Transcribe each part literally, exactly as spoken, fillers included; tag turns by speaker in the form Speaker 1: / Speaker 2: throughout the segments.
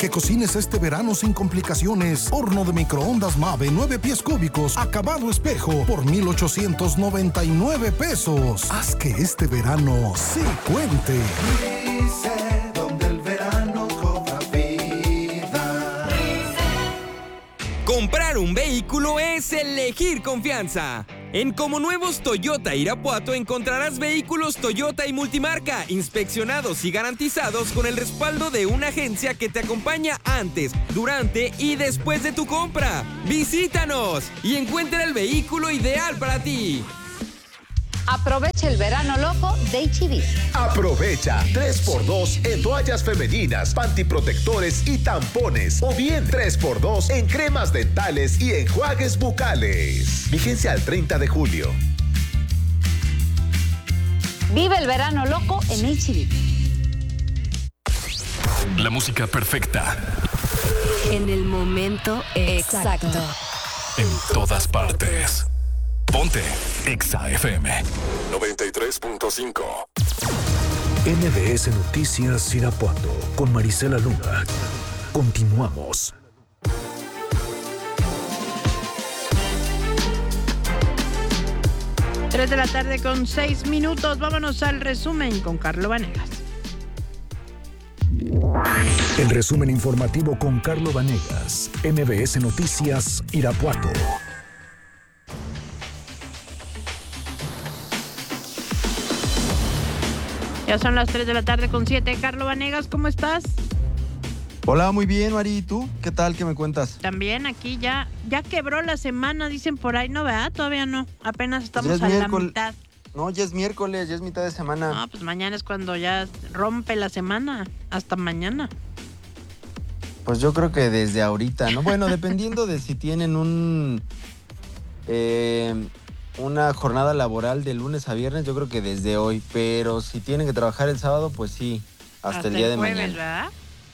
Speaker 1: Que cocines este verano sin complicaciones. Horno de microondas Mave, nueve pies cúbicos, acabado espejo, por mil ochocientos noventa y nueve pesos. Haz que este verano sí cuente.
Speaker 2: Dice donde el verano cobra vida.
Speaker 3: Comprar un vehículo es elegir confianza. En Como Nuevos Toyota Irapuato encontrarás vehículos Toyota y multimarca, inspeccionados y garantizados con el respaldo de una agencia que te acompaña antes, durante y después de tu compra. ¡Visítanos y encuentra el vehículo ideal para ti!
Speaker 4: Aprovecha el verano loco de H E B.
Speaker 5: Aprovecha tres por dos en toallas femeninas, pantiprotectores y tampones. O bien tres por dos en cremas dentales y enjuagues bucales. Vigencia al treinta de julio.
Speaker 4: Vive el verano loco en H E B.
Speaker 6: La música perfecta.
Speaker 7: En el momento exacto. exacto.
Speaker 6: En todas partes. Ponte Exa F M noventa y tres punto cinco.
Speaker 8: N B S Noticias Irapuato con Marisela Luna. Continuamos.
Speaker 9: Tres de la tarde con seis minutos. Vámonos al resumen con Carlo Vanegas.
Speaker 8: El resumen informativo con Carlo Vanegas. N B S Noticias Irapuato.
Speaker 9: Ya son las tres de la tarde con siete. Carlo Vanegas, ¿cómo estás?
Speaker 10: Hola, muy bien, Mari. ¿Y tú? ¿Qué tal? ¿Qué me cuentas?
Speaker 9: También aquí ya, ya quebró la semana, dicen por ahí. No, ¿verdad? Todavía no. Apenas estamos
Speaker 10: pues
Speaker 9: a
Speaker 10: miércoles.
Speaker 9: la mitad.
Speaker 10: No, ya es miércoles, ya es mitad de semana.
Speaker 9: No, pues mañana es cuando ya rompe la semana. Hasta mañana.
Speaker 10: Pues yo creo que desde ahorita, ¿no? Bueno, dependiendo de si tienen un... Eh, una jornada laboral de lunes a viernes, yo creo que desde hoy. Pero si tienen que trabajar el sábado, pues sí, hasta, hasta el día el de
Speaker 9: jueves,
Speaker 10: mañana.
Speaker 9: ¿Verdad?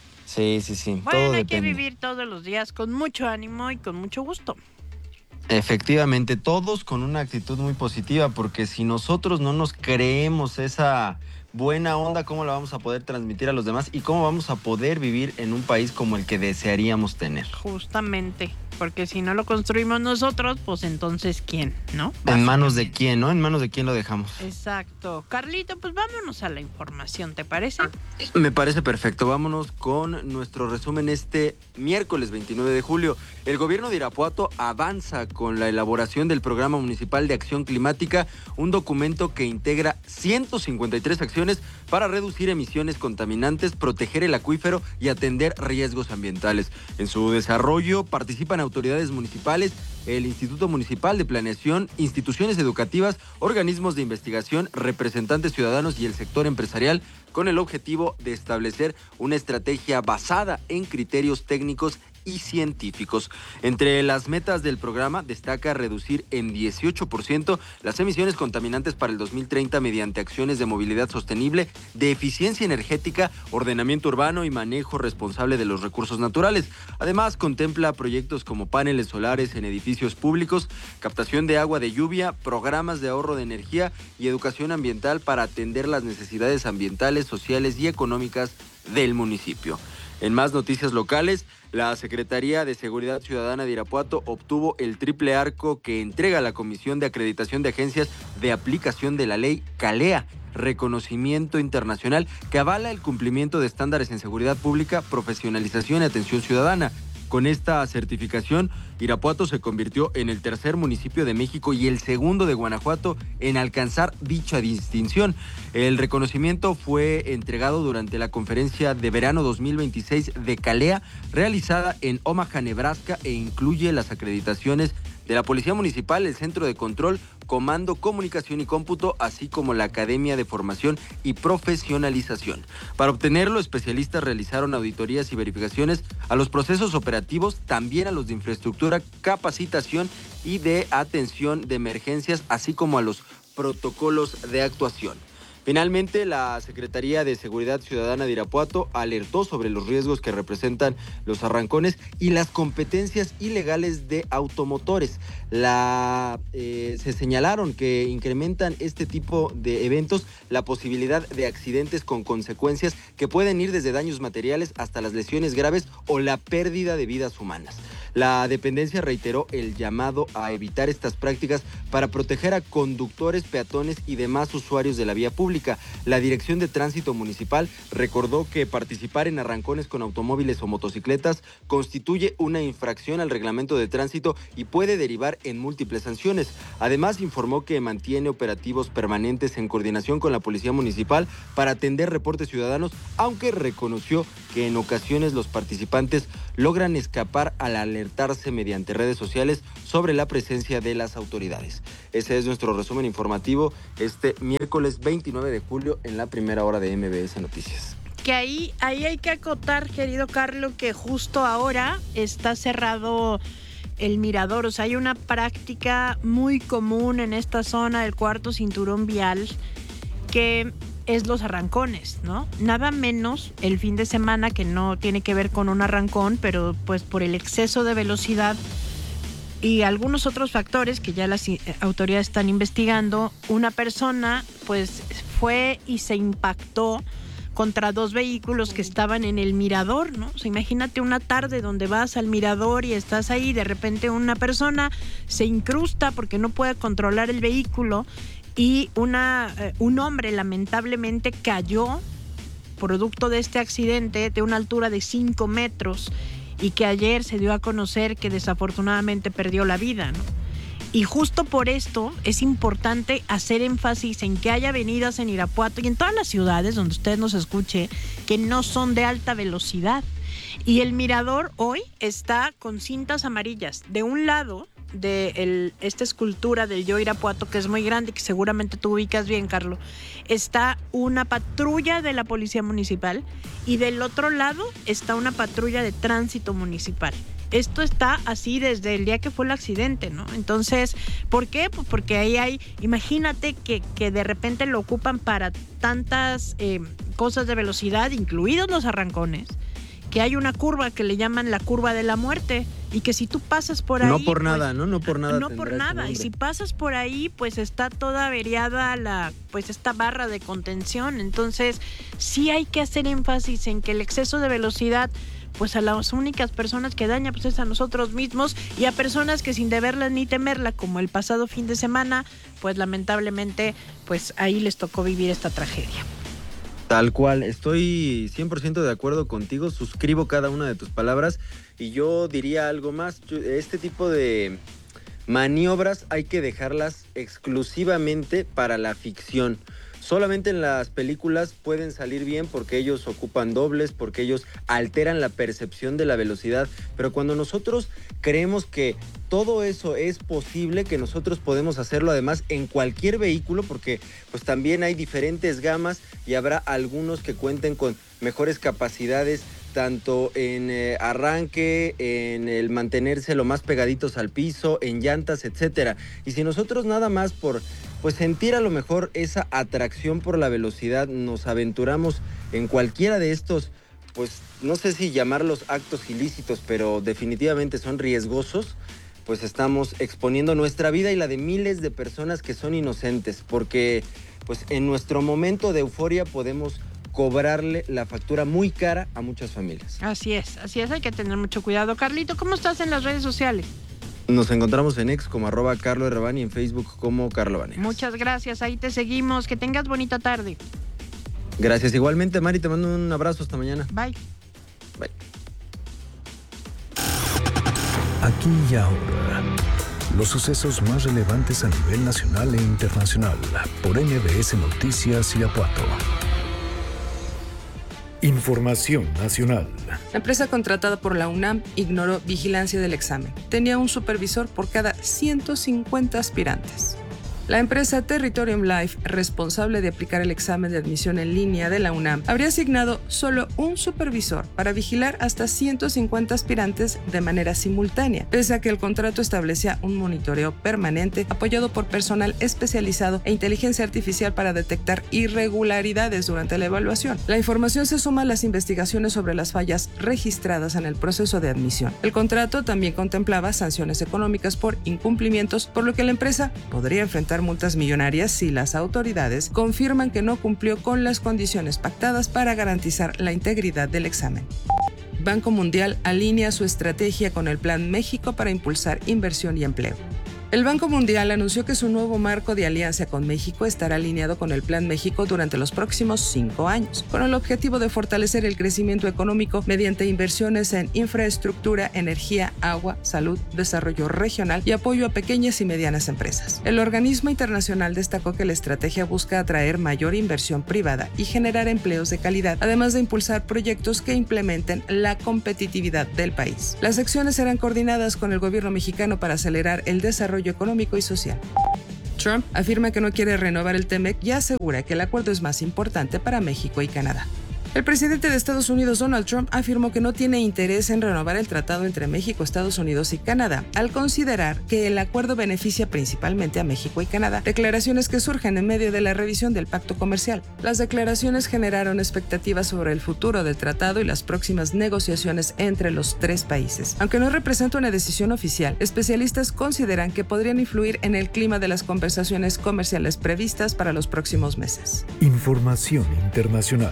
Speaker 10: Sí, sí, sí.
Speaker 9: Bueno,
Speaker 10: todo
Speaker 9: hay
Speaker 10: depende.
Speaker 9: que vivir todos los días con mucho ánimo y con mucho gusto.
Speaker 10: Efectivamente, todos con una actitud muy positiva, porque si nosotros no nos creemos esa buena onda, ¿cómo la vamos a poder transmitir a los demás? ¿Y cómo vamos a poder vivir en un país como el que desearíamos tener?
Speaker 9: Justamente, porque si no lo construimos nosotros, pues entonces ¿quién? ¿No?
Speaker 10: ¿En manos de quién, no? ¿En manos de quién lo dejamos?
Speaker 9: Exacto. Carlito, pues vámonos a la información, ¿te parece?
Speaker 10: Me parece perfecto. Vámonos con nuestro resumen este miércoles veintinueve de julio. El gobierno de Irapuato avanza con la elaboración del Programa Municipal de Acción Climática, un documento que integra ciento cincuenta y tres acciones para reducir emisiones contaminantes, proteger el acuífero y atender riesgos ambientales. En su desarrollo participan autoridades municipales, el Instituto Municipal de Planeación, instituciones educativas, organismos de investigación, representantes ciudadanos y el sector empresarial, con el objetivo de establecer una estrategia basada en criterios técnicos y científicos. Entre las metas del programa destaca reducir en dieciocho por ciento las emisiones contaminantes para el dos mil treinta mediante acciones de movilidad sostenible, de eficiencia energética, ordenamiento urbano y manejo responsable de los recursos naturales. Además, contempla proyectos como paneles solares en edificios públicos, captación de agua de lluvia, programas de ahorro de energía y educación ambiental para atender las necesidades ambientales, sociales y económicas del municipio. En más noticias locales, la Secretaría de Seguridad Ciudadana de Irapuato obtuvo el triple arco que entrega la Comisión de Acreditación de Agencias de Aplicación de la Ley CALEA, reconocimiento internacional que avala el cumplimiento de estándares en seguridad pública, profesionalización y atención ciudadana. Con esta certificación, Irapuato se convirtió en el tercer municipio de México y el segundo de Guanajuato en alcanzar dicha distinción. El reconocimiento fue entregado durante la conferencia de verano dos mil veintiséis de CALEA, realizada en Omaha, Nebraska, e incluye las acreditaciones de la Policía Municipal, el Centro de Control, Comando, Comunicación y Cómputo, así como la Academia de Formación y Profesionalización. Para obtenerlo, especialistas realizaron auditorías y verificaciones a los procesos operativos, también a los de infraestructura, capacitación y de atención de emergencias, así como a los protocolos de actuación. Finalmente, la Secretaría de Seguridad Ciudadana de Irapuato alertó sobre los riesgos que representan los arrancones y las competencias ilegales de automotores. La, eh, se señalaron que incrementan este tipo de eventos la posibilidad de accidentes con consecuencias que pueden ir desde daños materiales hasta las lesiones graves o la pérdida de vidas humanas. La dependencia reiteró el llamado a evitar estas prácticas para proteger a conductores, peatones y demás usuarios de la vía pública. La Dirección de Tránsito Municipal recordó que participar en arrancones con automóviles o motocicletas constituye una infracción al reglamento de tránsito y puede derivar en múltiples sanciones. Además, informó que mantiene operativos permanentes en coordinación con la Policía Municipal para atender reportes ciudadanos, aunque reconoció que en ocasiones los participantes logran escapar al alertarse mediante redes sociales sobre la presencia de las autoridades. Ese es nuestro resumen informativo este miércoles veintinueve de julio en la primera hora de M B S Noticias.
Speaker 9: Que ahí, ahí hay que acotar, querido Carlos, que justo ahora está cerrado el mirador. O sea, hay una práctica muy común en esta zona del cuarto cinturón vial que es los arrancones, ¿no? Nada menos el fin de semana, que no tiene que ver con un arrancón, pero pues por el exceso de velocidad y algunos otros factores que ya las autoridades están investigando, una persona pues fue y se impactó contra dos vehículos que estaban en el mirador, ¿no? O sea, imagínate una tarde donde vas al mirador y estás ahí, de repente una persona se incrusta porque no puede controlar el vehículo y una, eh, un hombre lamentablemente cayó producto de este accidente de una altura de cinco metros y que ayer se dio a conocer que desafortunadamente perdió la vida, ¿no? Y justo por esto es importante hacer énfasis en que hay avenidas en Irapuato y en todas las ciudades donde usted nos escuche que no son de alta velocidad. Y el mirador hoy está con cintas amarillas. De un lado de el, esta escultura del Yo Irapuato, que es muy grande, que seguramente tú ubicas bien, Carlos, está una patrulla de la Policía Municipal y del otro lado está una patrulla de tránsito municipal. Esto está así desde el día que fue el accidente, ¿no? Entonces, ¿por qué? Pues porque ahí hay, imagínate que, que de repente lo ocupan para tantas eh, cosas de velocidad, incluidos los arrancones, que hay una curva que le llaman la curva de la muerte y que si tú pasas por ahí...
Speaker 10: No por
Speaker 9: pues,
Speaker 10: nada, ¿no? No por nada.
Speaker 9: No por nada.
Speaker 10: Este
Speaker 9: y si pasas por ahí, pues está toda averiada la, pues esta barra de contención. Entonces, sí hay que hacer énfasis en que el exceso de velocidad, pues a las únicas personas que daña pues es a nosotros mismos y a personas que sin deberla ni temerla, como el pasado fin de semana, pues lamentablemente pues ahí les tocó vivir esta tragedia.
Speaker 10: Tal cual, estoy cien por ciento de acuerdo contigo, suscribo cada una de tus palabras y yo diría algo más. Este tipo de maniobras hay que dejarlas exclusivamente para la ficción. Solamente en las películas pueden salir bien porque ellos ocupan dobles, porque ellos alteran la percepción de la velocidad. Pero cuando nosotros creemos que todo eso es posible, que nosotros podemos hacerlo además en cualquier vehículo, porque pues también hay diferentes gamas y habrá algunos que cuenten con mejores capacidades, tanto en eh, arranque, en el mantenerse lo más pegaditos al piso, en llantas, etcétera. Y si nosotros nada más por pues sentir a lo mejor esa atracción por la velocidad nos aventuramos en cualquiera de estos, pues no sé si llamarlos actos ilícitos, pero definitivamente son riesgosos, pues estamos exponiendo nuestra vida y la de miles de personas que son inocentes, porque pues en nuestro momento de euforia podemos cobrarle la factura muy cara a muchas familias.
Speaker 9: Así es, así es, hay que tener mucho cuidado. Carlito, ¿cómo estás en las redes sociales?
Speaker 10: Nos encontramos en X como arroba Carlo Rabán y en Facebook como Carlo Vanegas.
Speaker 9: Muchas gracias, ahí te seguimos. Que tengas bonita tarde.
Speaker 10: Gracias, igualmente, Mari, te mando un abrazo, hasta mañana.
Speaker 9: Bye.
Speaker 10: Bye.
Speaker 8: Aquí y ahora, los sucesos más relevantes a nivel nacional e internacional por M B S Noticias Irapuato. Información nacional.
Speaker 11: La empresa contratada por la UNAM ignoró vigilancia del examen. Tenía un supervisor por cada ciento cincuenta aspirantes. La empresa Territorium Life, responsable de aplicar el examen de admisión en línea de la UNAM, habría asignado solo un supervisor para vigilar hasta ciento cincuenta aspirantes de manera simultánea, pese a que el contrato establecía un monitoreo permanente apoyado por personal especializado e inteligencia artificial para detectar irregularidades durante la evaluación. La información se suma a las investigaciones sobre las fallas registradas en el proceso de admisión. El contrato también contemplaba sanciones económicas por incumplimientos, por lo que la empresa podría enfrentar multas millonarias si las autoridades confirman que no cumplió con las condiciones pactadas para garantizar la integridad del examen. Banco Mundial alinea su estrategia con el Plan México para impulsar inversión y empleo. El Banco Mundial anunció que su nuevo marco de alianza con México estará alineado con el Plan México durante los próximos cinco años, con el objetivo de fortalecer el crecimiento económico mediante inversiones en infraestructura, energía, agua, salud, desarrollo regional y apoyo a pequeñas y medianas empresas. El organismo internacional destacó que la estrategia busca atraer mayor inversión privada y generar empleos de calidad, además de impulsar proyectos que implementen la competitividad del país. Las acciones serán coordinadas con el gobierno mexicano para acelerar el desarrollo económico y social. Trump afirma que no quiere renovar el T M E C y asegura que el acuerdo es más importante para México y Canadá. El presidente de Estados Unidos, Donald Trump, afirmó que no tiene interés en renovar el tratado entre México, Estados Unidos y Canadá, al considerar que el acuerdo beneficia principalmente a México y Canadá, declaraciones que surgen en medio de la revisión del pacto comercial. Las declaraciones generaron expectativas sobre el futuro del tratado y las próximas negociaciones entre los tres países. Aunque no representa una decisión oficial, especialistas consideran que podrían influir en el clima de las conversaciones comerciales previstas para los próximos meses.
Speaker 8: Información internacional.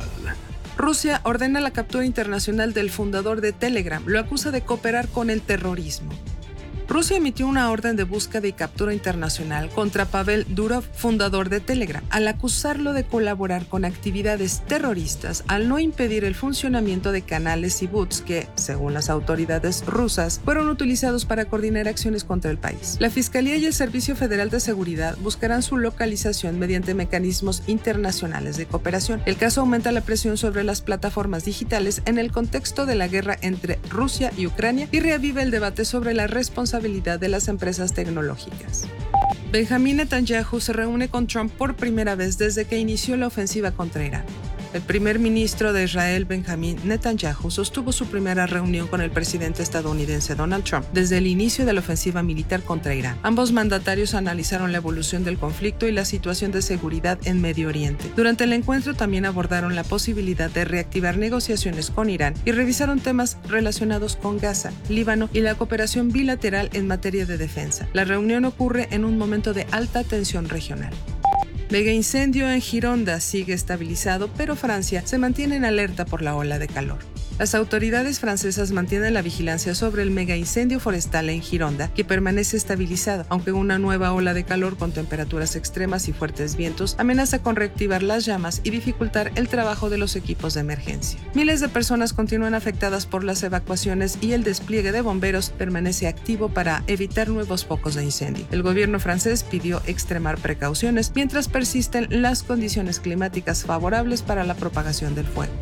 Speaker 11: Rusia ordena la captura internacional del fundador de Telegram. Lo acusa de cooperar con el terrorismo. Rusia emitió una orden de búsqueda y captura internacional contra Pavel Durov, fundador de Telegram, al acusarlo de colaborar con actividades terroristas al no impedir el funcionamiento de canales y bots que, según las autoridades rusas, fueron utilizados para coordinar acciones contra el país. La Fiscalía y el Servicio Federal de Seguridad buscarán su localización mediante mecanismos internacionales de cooperación. El caso aumenta la presión sobre las plataformas digitales en el contexto de la guerra entre Rusia y Ucrania y reaviva el debate sobre la responsabilidad de las empresas tecnológicas. Benjamin Netanyahu se reúne con Trump por primera vez desde que inició la ofensiva contra Irán. El primer ministro de Israel, Benjamin Netanyahu, sostuvo su primera reunión con el presidente estadounidense Donald Trump desde el inicio de la ofensiva militar contra Irán. Ambos mandatarios analizaron la evolución del conflicto y la situación de seguridad en Medio Oriente. Durante el encuentro también abordaron la posibilidad de reactivar negociaciones con Irán y revisaron temas relacionados con Gaza, Líbano y la cooperación bilateral en materia de defensa. La reunión ocurre en un momento de alta tensión regional. Mega incendio en Gironda sigue estabilizado, pero Francia se mantiene en alerta por la ola de calor. Las autoridades francesas mantienen la vigilancia sobre el mega incendio forestal en Gironda, que permanece estabilizado, aunque una nueva ola de calor con temperaturas extremas y fuertes vientos amenaza con reactivar las llamas y dificultar el trabajo de los equipos de emergencia. Miles de personas continúan afectadas por las evacuaciones y el despliegue de bomberos permanece activo para evitar nuevos focos de incendio. El gobierno francés pidió extremar precauciones mientras persisten las condiciones climáticas favorables para la propagación del fuego.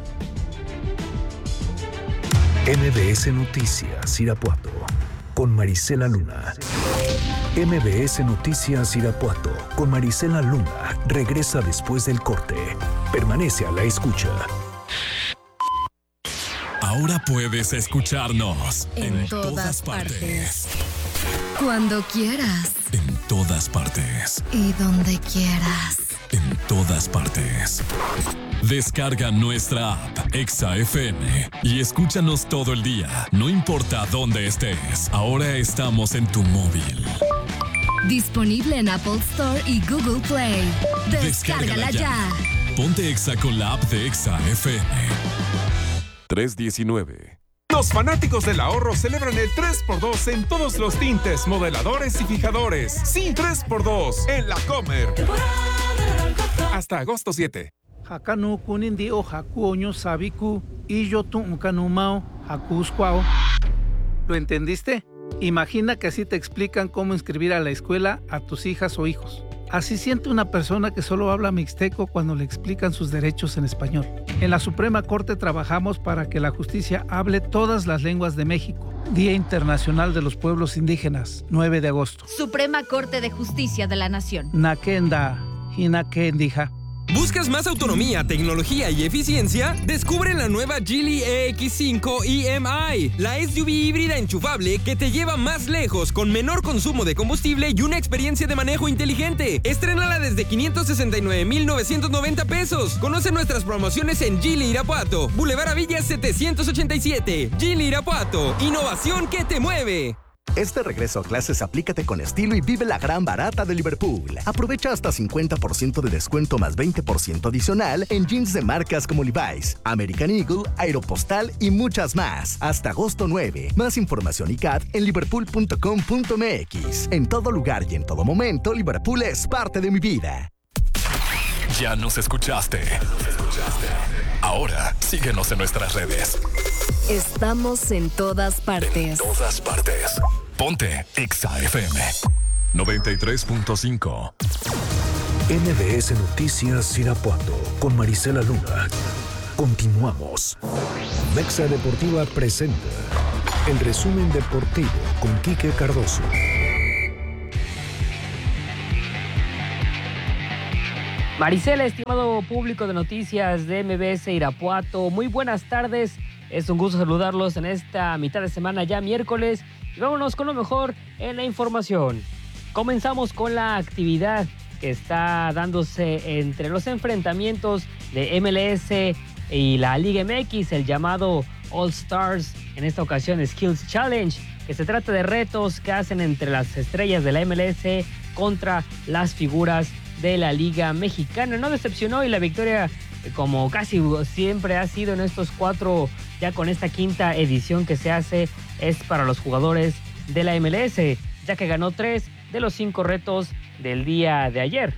Speaker 8: M B S Noticias Irapuato con Marisela Luna. M B S Noticias Irapuato con Marisela Luna regresa después del corte. Permanece a la escucha.
Speaker 6: Ahora puedes escucharnos
Speaker 7: en, en todas, todas partes. partes. Cuando quieras.
Speaker 6: En todas partes.
Speaker 7: Y donde quieras.
Speaker 6: En todas partes. Descarga nuestra app Exa F M y escúchanos todo el día, no importa dónde estés. Ahora estamos en tu móvil.
Speaker 7: Disponible en Apple Store y Google Play. Descárgala, Descárgala ya.
Speaker 6: ya. Ponte Exa con la app de Exa F M. tres diecinueve.
Speaker 12: Los fanáticos del ahorro celebran el tres por dos en todos los tintes, modeladores y fijadores. Sí, tres por dos en La Comer. Hasta agosto siete.
Speaker 13: Hakanu kunindi o hakuoño sabiku y yo tu ukanumao hakuskwao. ¿Lo entendiste? Imagina que así te explican cómo inscribir a la escuela a tus hijas o hijos. Así siente una persona que solo habla mixteco cuando le explican sus derechos en español. En la Suprema Corte trabajamos para que la justicia hable todas las lenguas de México. Día Internacional de los Pueblos Indígenas, nueve de agosto.
Speaker 7: Suprema Corte de Justicia de la Nación.
Speaker 13: Nakenda, Hinakendija.
Speaker 3: ¿Buscas más autonomía, tecnología y eficiencia? Descubre la nueva Geely E X cinco E M I, la S U V híbrida enchufable que te lleva más lejos con menor consumo de combustible y una experiencia de manejo inteligente. Estrénala desde quinientos sesenta y nueve mil novecientos noventa pesos. Conoce nuestras promociones en Geely Irapuato, Boulevard Avillas setecientos ochenta y siete. Geely Irapuato, innovación que te mueve.
Speaker 14: Este regreso a clases aplícate con estilo y vive la gran barata de Liverpool. Aprovecha hasta cincuenta por ciento de descuento más veinte por ciento adicional en jeans de marcas como Levi's, American Eagle, Aeropostal y muchas más. Hasta agosto nueve. Más información y C A D en liverpool punto com punto m x. En todo lugar y en todo momento, Liverpool es parte de mi vida.
Speaker 6: Ya nos escuchaste. Ahora síguenos en nuestras redes.
Speaker 7: Estamos en todas partes.
Speaker 6: En todas partes. Ponte Exa F M noventa y tres punto cinco.
Speaker 8: M B S Noticias Irapuato con Marisela Luna. Continuamos. Mexa Deportiva presenta el resumen deportivo con Quique Cardoso.
Speaker 15: Marisela, estimado público de noticias de M B S Irapuato, muy buenas tardes. Es un gusto saludarlos en esta mitad de semana, ya miércoles. Y vámonos con lo mejor en la información. Comenzamos con la actividad que está dándose entre los enfrentamientos de M L S y la Liga M X, el llamado All Stars, en esta ocasión Skills Challenge, que se trata de retos que hacen entre las estrellas de la M L S contra las figuras de la Liga Mexicana. No decepcionó y la victoria, como casi siempre ha sido en estos cuatro, ya con esta quinta edición que se hace, es para los jugadores de la M L S, ya que ganó tres de los cinco retos del día de ayer.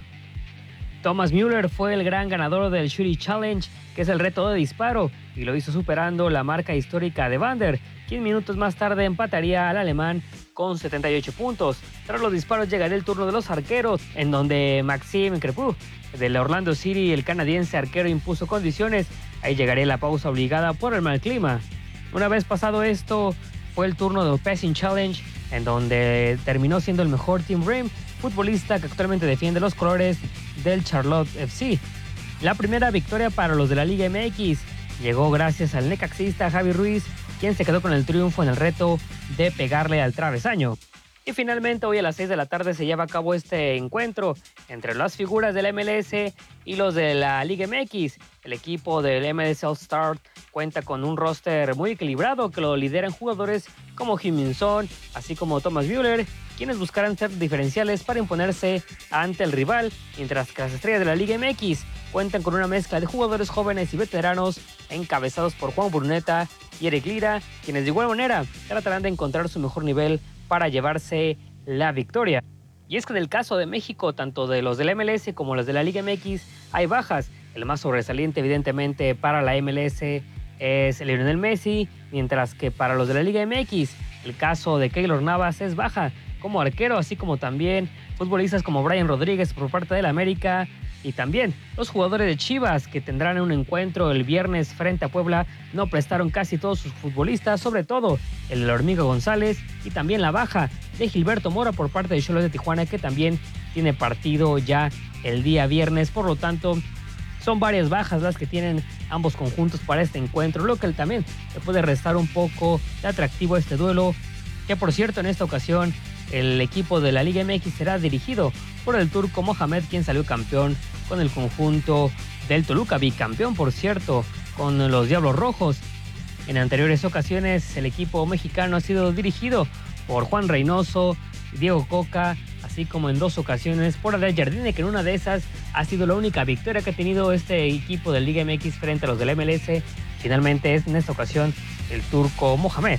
Speaker 15: Thomas Müller fue el gran ganador del Shooting Challenge, que es el reto de disparo, y lo hizo superando la marca histórica de Vander, quien minutos más tarde empataría al alemán con setenta y ocho puntos. Tras los disparos llegaría el turno de los arqueros, en donde Maxime Crepeau del Orlando City, el canadiense arquero, impuso condiciones. Ahí llegaría la pausa obligada por el mal clima. Una vez pasado esto, fue el turno del Passing Challenge, en donde terminó siendo el mejor Tim Ream, futbolista que actualmente defiende los colores del Charlotte F C. La primera victoria para los de la Liga M X llegó gracias al necaxista Javi Ruiz, quien se quedó con el triunfo en el reto de pegarle al travesaño. Y finalmente hoy a las seis de la tarde se lleva a cabo este encuentro entre las figuras de la M L S y los de la Liga M X. El equipo del M L S All Star cuenta con un roster muy equilibrado que lo lideran jugadores como Heung-min Son, así como Thomas Müller, quienes buscarán ser diferenciales para imponerse ante el rival, mientras que las estrellas de la Liga M X cuentan con una mezcla de jugadores jóvenes y veteranos encabezados por Juan Bruneta y Eric Lira, quienes de igual manera tratarán de encontrar su mejor nivel para llevarse la victoria. Y es que en el caso de México, tanto de los de la M L S como los de la Liga M X, hay bajas. El más sobresaliente, evidentemente, para la M L S es Lionel Messi, mientras que para los de la Liga M X, el caso de Keylor Navas es baja como arquero, así como también futbolistas como Brian Rodríguez por parte del América, y también los jugadores de Chivas, que tendrán un encuentro el viernes frente a Puebla, no prestaron casi todos sus futbolistas, sobre todo el de la Hormiga González, y también la baja de Gilberto Mora por parte de Xolos de Tijuana, que también tiene partido ya el día viernes. Por lo tanto, son varias bajas las que tienen ambos conjuntos para este encuentro, lo que también le puede restar un poco de atractivo a este duelo, que por cierto en esta ocasión el equipo de la Liga M X será dirigido por el turco Mohamed, quien salió campeón con el conjunto del Toluca, bicampeón por cierto con los Diablos Rojos. En anteriores ocasiones el equipo mexicano ha sido dirigido por Juan Reynoso, Diego Coca, así como en dos ocasiones por Adel Jardine, que en una de esas ha sido la única victoria que ha tenido este equipo de Liga M X frente a los de la M L S. Finalmente es en esta ocasión el turco Mohamed.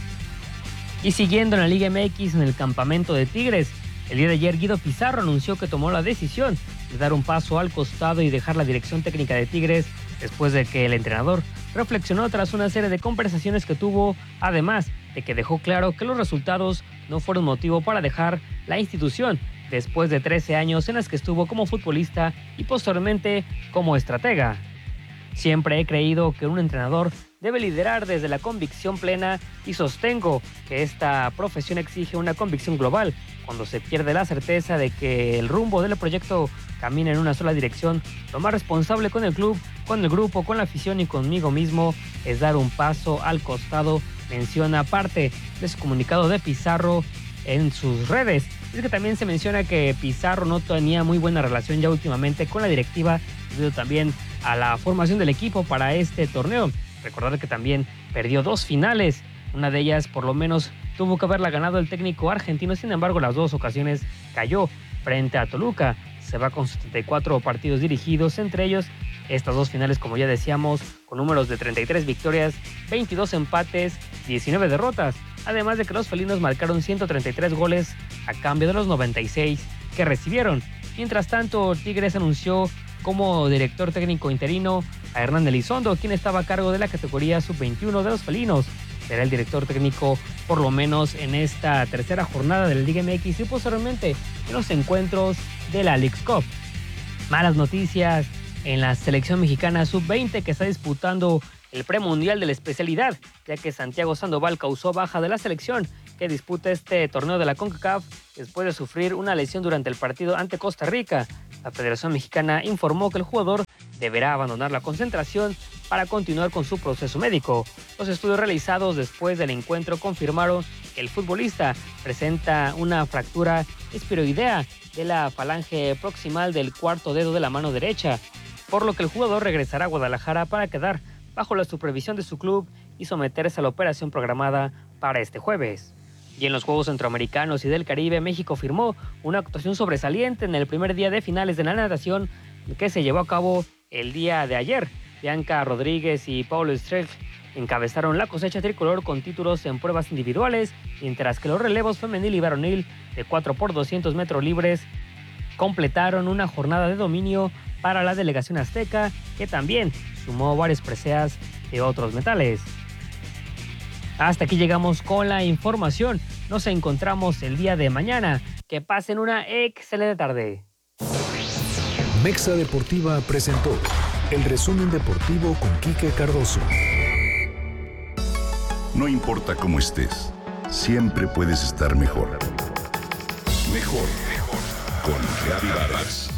Speaker 15: Y siguiendo en la Liga M X, en el campamento de Tigres, el día de ayer Guido Pizarro anunció que tomó la decisión de dar un paso al costado y dejar la dirección técnica de Tigres después de que el entrenador reflexionó tras una serie de conversaciones que tuvo, además de que dejó claro que los resultados no fueron motivo para dejar la institución. después de trece años en las que estuvo como futbolista y posteriormente como estratega. Siempre he creído que un entrenador debe liderar desde la convicción plena y sostengo que esta profesión exige una convicción global. Cuando se pierde la certeza de que el rumbo del proyecto camina en una sola dirección, lo más responsable con el club, con el grupo, con la afición y conmigo mismo es dar un paso al costado, menciona parte de su comunicado de Pizarro en sus redes. Es que también se menciona que Pizarro no tenía muy buena relación ya últimamente con la directiva, debido también a la formación del equipo para este torneo. Recordar que también perdió dos finales, una de ellas por lo menos tuvo que haberla ganado el técnico argentino, sin embargo las dos ocasiones cayó frente a Toluca. Se va con setenta y cuatro partidos dirigidos, entre ellos estas dos finales, como ya decíamos, con números de treinta y tres victorias, veintidós empates, diecinueve derrotas, además de que los felinos marcaron ciento treinta y tres goles a cambio de los noventa y seis que recibieron. Mientras tanto, Tigres anunció como director técnico interino a Hernán Elizondo, quien estaba a cargo de la categoría sub veintiuno de los felinos. Será el director técnico por lo menos en esta tercera jornada de la Liga M X y posteriormente en los encuentros de la Leagues Cup. Malas noticias en la selección mexicana sub veinte que está disputando el premundial de la especialidad, ya que Santiago Sandoval causó baja de la selección que disputa este torneo de la CONCACAF después de sufrir una lesión durante el partido ante Costa Rica. La Federación Mexicana informó que el jugador deberá abandonar la concentración para continuar con su proceso médico. Los estudios realizados después del encuentro confirmaron que el futbolista presenta una fractura espiroidea de la falange proximal del cuarto dedo de la mano derecha, por lo que el jugador regresará a Guadalajara para quedar bajo la supervisión de su club y someterse a la operación programada para este jueves. Y en los Juegos Centroamericanos y del Caribe, México firmó una actuación sobresaliente en el primer día de finales de la natación que se llevó a cabo el día de ayer. Bianca Rodríguez y Paulo Streck encabezaron la cosecha tricolor con títulos en pruebas individuales, mientras que los relevos femenil y varonil de cuatro por doscientos metros libres completaron una jornada de dominio para la delegación azteca, que también sumó varias preseas de otros metales. Hasta aquí llegamos con la información. Nos encontramos el día de mañana. Que pasen una excelente tarde.
Speaker 8: Mexa Deportiva presentó el resumen deportivo con Quique Cardoso.
Speaker 16: No importa cómo estés, siempre puedes estar mejor. Mejor, mejor. Con Gaby Vargas.